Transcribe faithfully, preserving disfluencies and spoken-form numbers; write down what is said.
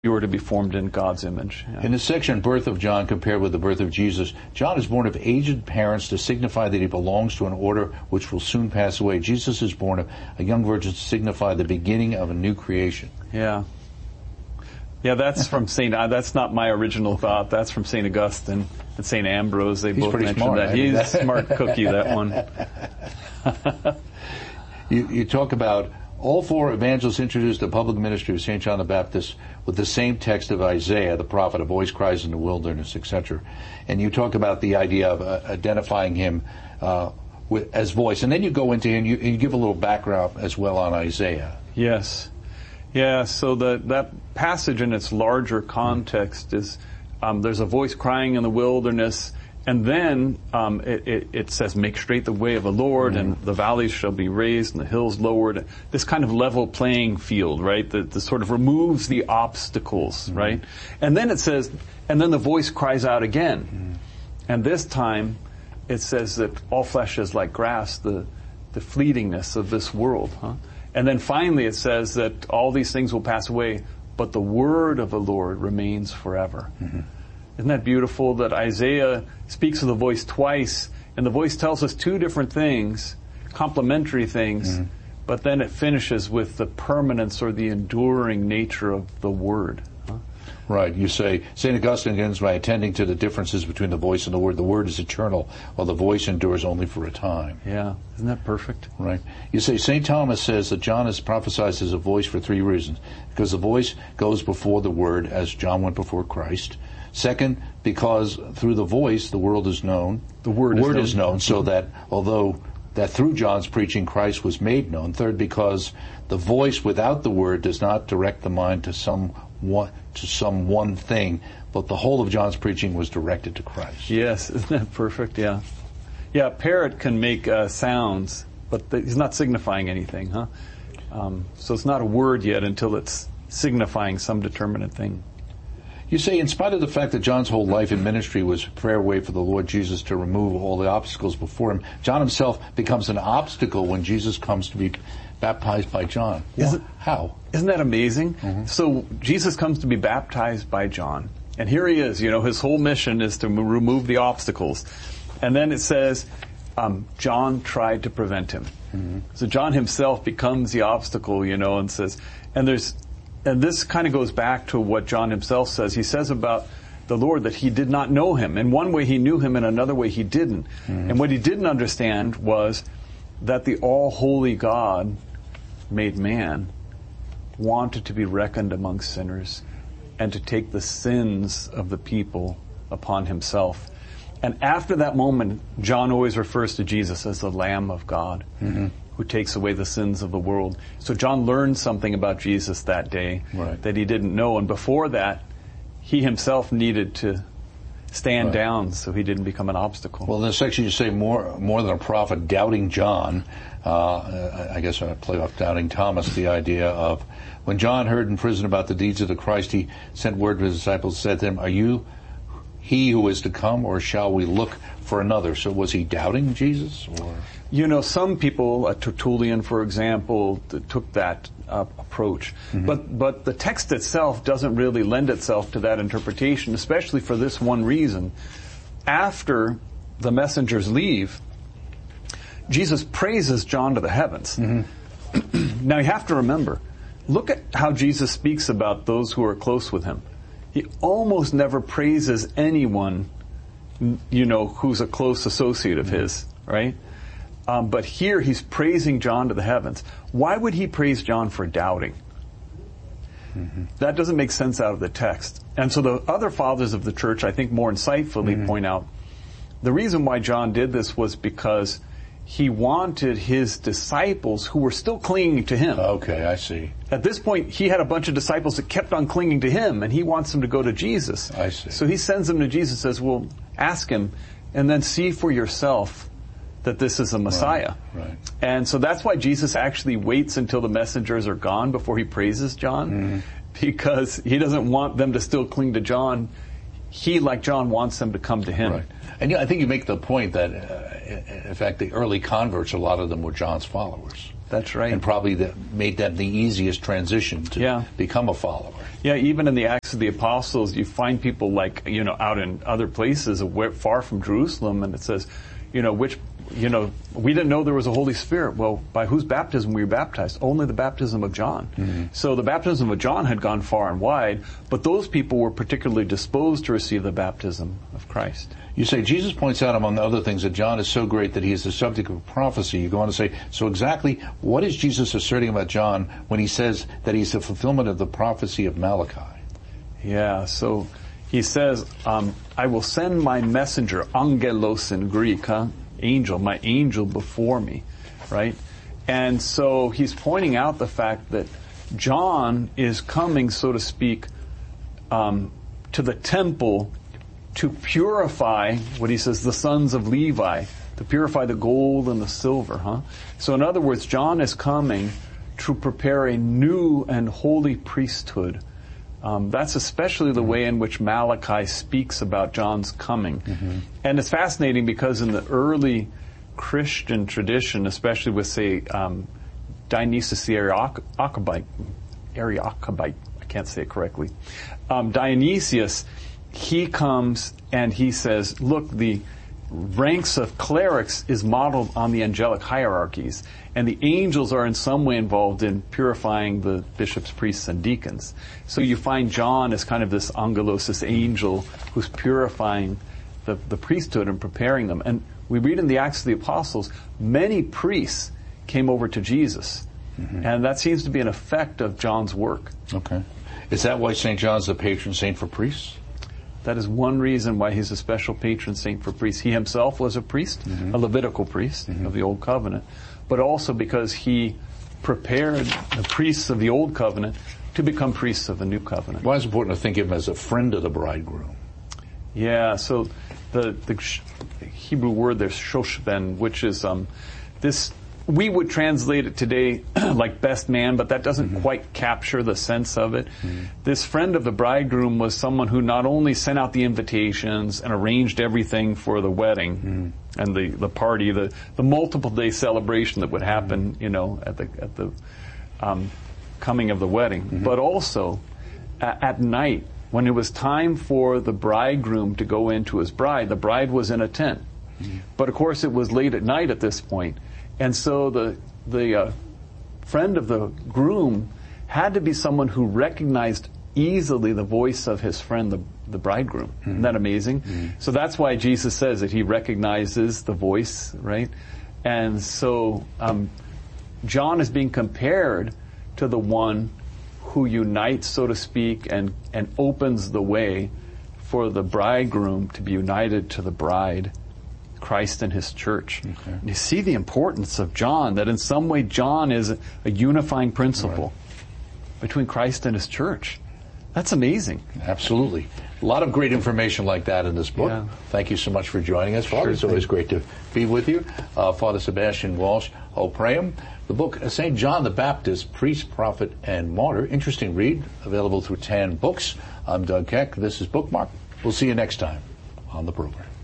you were to be formed in God's image. Yeah. In this section, birth of John compared with the birth of Jesus, John is born of aged parents to signify that he belongs to an order which will soon pass away. Jesus is born of a young virgin to signify the beginning of a new creation. Yeah. Yeah, that's from Saint Uh, that's not my original thought. That's from Saint Augustine and Saint Ambrose. They He's both mentioned smart, that. I mean, He's a that. smart cookie, that one. you, you talk about all four evangelists introduced the public ministry of Saint John the Baptist with the same text of Isaiah, the prophet, a voice cries in the wilderness, et cetera. And you talk about the idea of uh, identifying him uh, with, as voice. And then you go into and you, and you give a little background as well on Isaiah. Yes. Yeah, so the, that passage in its larger context is um, there's a voice crying in the wilderness, and then um, it, it, it says, make straight the way of the Lord, mm-hmm. and the valleys shall be raised and the hills lowered. This kind of level playing field, right, that, that sort of removes the obstacles, mm-hmm. right? And then it says, and then the voice cries out again. Mm-hmm. And this time it says that all flesh is like grass, the, the fleetingness of this world, huh? And then finally it says that all these things will pass away, but the word of the Lord remains forever. Mm-hmm. Isn't that beautiful that Isaiah speaks of the voice twice, and the voice tells us two different things, complementary things, mm-hmm. but then it finishes with the permanence or the enduring nature of the word. Huh? Right. You say, Saint Augustine begins by attending to the differences between the voice and the word. The word is eternal, while the voice endures only for a time. Yeah. Isn't that perfect? Right. You say, Saint Thomas says that John is prophesied as a voice for three reasons. Because the voice goes before the word, as John went before Christ. Second, because through the voice the world is known. The word, the word is, is known, so that although that through John's preaching Christ was made known. Third, because the voice without the word does not direct the mind to some one, to some one thing, but the whole of John's preaching was directed to Christ. Yes, isn't that perfect? Yeah. Yeah, a parrot can make uh, sounds, but th- he's not signifying anything, huh? Um, so it's not a word yet until it's signifying some determinate thing. You say, in spite of the fact that John's whole life and ministry was a prayer way for the Lord Jesus to remove all the obstacles before him, John himself becomes an obstacle when Jesus comes to be baptized by John. Isn't, How? Isn't that amazing? Mm-hmm. So Jesus comes to be baptized by John, and here he is. You know, his whole mission is to m- remove the obstacles. And then it says, um, John tried to prevent him. Mm-hmm. So John himself becomes the obstacle, you know, and says, and there's, and this kind of goes back to what John himself says. He says about the Lord that he did not know him. In one way he knew him, in another way he didn't. Mm-hmm. And what he didn't understand was that the all-holy God made man wanted to be reckoned among sinners and to take the sins of the people upon himself. And after that moment, John always refers to Jesus as the Lamb of God. Mm-hmm. Who takes away the sins of the world. So John learned something about Jesus that day right. that he didn't know. And before that, he himself needed to stand right. down so he didn't become an obstacle. Well, in this section you say more more than a prophet, doubting John. Uh, I guess I play off doubting Thomas, the idea of when John heard in prison about the deeds of the Christ, he sent word to his disciples, said to them, are you he who is to come, or shall we look for another? So was he doubting Jesus? Or You know, some people, uh, Tertullian, for example, th- took that uh, approach. Mm-hmm. But but the text itself doesn't really lend itself to that interpretation, especially for this one reason. After the messengers leave, Jesus praises John to the heavens. Mm-hmm. Now, you have to remember, look at how Jesus speaks about those who are close with him. He almost never praises anyone, you know, who's a close associate of mm-hmm. his, right? Um, but here he's praising John to the heavens. Why would he praise John for doubting? Mm-hmm. That doesn't make sense out of the text. And so the other fathers of the church, I think more insightfully mm-hmm. point out, the reason why John did this was because he wanted his disciples who were still clinging to him. Okay, I see. At this point, he had a bunch of disciples that kept on clinging to him, and he wants them to go to Jesus. I see. So he sends them to Jesus and says, well, ask him, and then see for yourself that this is a Messiah. Right, right. And so that's why Jesus actually waits until the messengers are gone before he praises John, mm-hmm. because he doesn't want them to still cling to John. he, like John, wants them to come to him. Right. And yeah, I think you make the point that, uh, in fact, the early converts, a lot of them were John's followers. That's right. And probably that made that the easiest transition to yeah. become a follower. Yeah, even in the Acts of the Apostles, you find people like, you know, out in other places far from Jerusalem, and it says, you know, which, you know, we didn't know there was a Holy Spirit. Well, by whose baptism were you baptized? Only the baptism of John. Mm-hmm. So the baptism of John had gone far and wide, but those people were particularly disposed to receive the baptism of Christ. You say Jesus points out, among other things, that John is so great that he is the subject of prophecy. You go on to say, so exactly what is Jesus asserting about John when he says that he's the fulfillment of the prophecy of Malachi? Yeah, so he says, um, I will send my messenger, angelos in Greek, huh? Angel, my angel before me, right? And so he's pointing out the fact that John is coming, so to speak, um, to the temple to purify, what he says, the sons of Levi, to purify the gold and the silver, huh? So in other words, John is coming to prepare a new and holy priesthood. Um, that's especially the way in which Malachi speaks about John's coming. Mm-hmm. And it's fascinating because in the early Christian tradition, especially with, say, um, Dionysius the Areopagite, Areopagite, I can't say it correctly, um, Dionysius, he comes and he says, look, the ranks of clerics is modeled on the angelic hierarchies, and the angels are in some way involved in purifying the bishops, priests, and deacons. So you find John as kind of this angelos, this angel who's purifying the, the priesthood and preparing them. And we read in the Acts of the Apostles, many priests came over to Jesus. Mm-hmm. And that seems to be an effect of John's work. Okay. Is that why Saint John's the patron saint for priests? That is one reason why he's a special patron saint for priests. He himself was a priest, mm-hmm. a Levitical priest mm-hmm. of the Old Covenant, but also because he prepared the priests of the Old Covenant to become priests of the New Covenant. Why is it important to think of him as a friend of the bridegroom? Yeah, so the, the Hebrew word there's shoshben, which is um, this. We would translate it today like best man, but that doesn't mm-hmm. quite capture the sense of it. Mm-hmm. This friend of the bridegroom was someone who not only sent out the invitations and arranged everything for the wedding mm-hmm. and the, the party, the, the multiple day celebration that would happen, mm-hmm. you know, at the at the um, coming of the wedding, mm-hmm. but also a- at night when it was time for the bridegroom to go into his bride. The bride was in a tent, mm-hmm. but of course it was late at night at this point. And so the the uh, friend of the groom had to be someone who recognized easily the voice of his friend, the, the bridegroom. Mm-hmm. Isn't that amazing? Mm-hmm. So that's why Jesus says that he recognizes the voice, right? And so um, John is being compared to the one who unites, so to speak, and, and opens the way for the bridegroom to be united to the bride, Christ and his church. Okay. You see the importance of John, that in some way John is a, a unifying principle right. between Christ and his church. That's amazing. Absolutely. A lot of great information like that in this book. Yeah. Thank you so much for joining us, Father. Sure it's thing. always great to be with you. Uh, Father Sebastian Walsh, O Praeum. The book, Saint John the Baptist, Priest, Prophet, and Martyr. Interesting read, available through Tan Books. I'm Doug Keck. This is Bookmark. We'll see you next time on the program.